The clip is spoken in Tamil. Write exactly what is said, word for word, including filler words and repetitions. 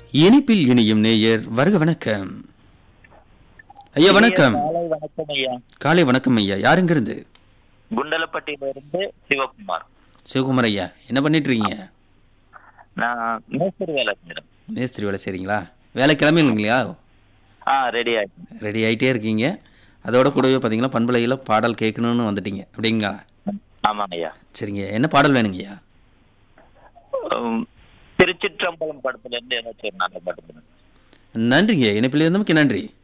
இனிப்பில் இனியும் நேயர் வருக வணக்கம். ஐயா வணக்கம். காலை வணக்கம் ஐயா. காலை வணக்கம் ஐயா. யாருங்கிருந்து? குண்டலப்பட்டியிலிருந்து சிவகுமார். சிவகுமார் ஐயா, என்ன பண்ணிட்டு இருக்கீங்க? நான் மேஸ்திரி வேலை செய்யறேன். மேஸ்திரி வேலை செய்றீங்களா? வேலை கிளம்பிங்களா? ஆ ரெடி ஆயிடுச்சு. ரெடி ஆகிட்டே இருக்கீங்க. அதோட கூடவே பார்த்தீங்கன்னா பண்பலையில் பாடல் கேட்கணும்னு வந்துட்டீங்க அப்படிங்களா? ஆமாங்க ஐயா. சரிங்க, என்ன பாடல் வேணுங்கய்யா? உம், திருச்சிற்றம்பலம் படத்துல இருந்து ஏதாச்சும் ஒரு நல்ல பாட்டு. நன்றிங்க, இணைப்பில் இருந்தமைக்கு நன்றி.